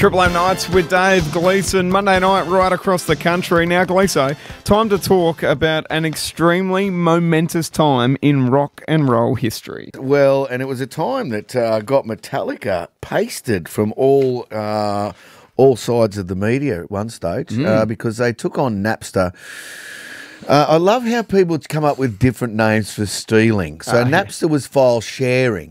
Triple M Nights with Dave Gleeson, Monday night right across the country. Now, Gleeso, time to talk about an extremely momentous time in rock and roll history. Well, and it was a time that got Metallica pasted from all sides of the media at one stage because they took on Napster. I love how people come up with different names for stealing. So Napster was file sharing.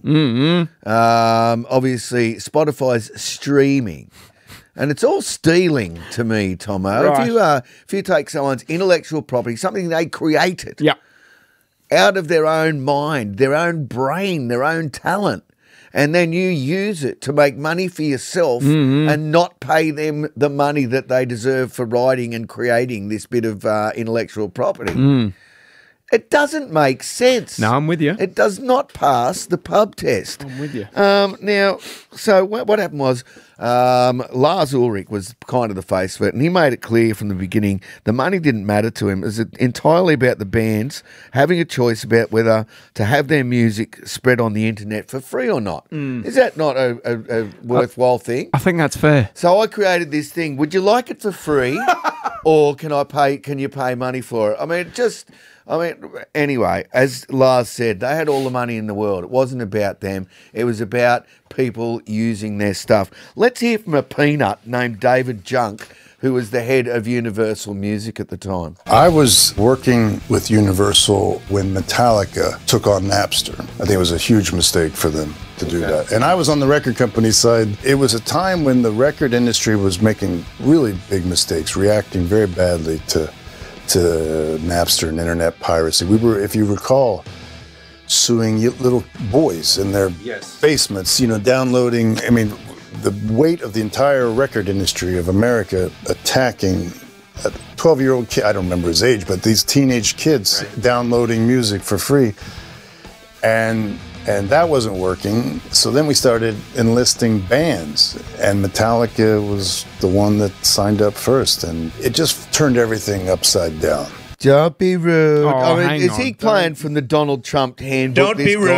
Obviously, Spotify's streaming. And it's all stealing to me, Tomo. Right. If you take someone's intellectual property, something they created out of their own mind, their own brain, their own talent, and then you use it to make money for yourself and not pay them the money that they deserve for writing and creating this bit of intellectual property. It doesn't make sense. No, I'm with you. It does not pass the pub test. I'm with you. Now, so what happened was Lars Ulrich was kind of the face of it, and he made it clear from the beginning the money didn't matter to him. It was entirely about the bands having a choice about whether to have their music spread on the internet for free or not. Is that not a worthwhile thing? I think that's fair. So I created this thing. Would you like it for free, or can you pay money for it? Anyway, as Lars said, they had all the money in the world. It wasn't about them. It was about people using their stuff. Let's hear from a peanut named David Junk, who was the head of Universal Music at the time. I was working with Universal when Metallica took on Napster. I think it was a huge mistake for them to do that. And I was on the record company side. It was a time when the record industry was making really big mistakes, reacting very badly to Napster and internet piracy. We were, if you recall, suing little boys in their basements, downloading. I mean, the weight of the entire record industry of America attacking a 12-year-old kid, I don't remember his age, but these teenage kids downloading music for free. And that wasn't working. So then we started enlisting bands, and Metallica was the one that signed up first, and it just turned everything upside down. Don't be rude. Oh, is he playing from the Donald Trump handbook? Don't be rude.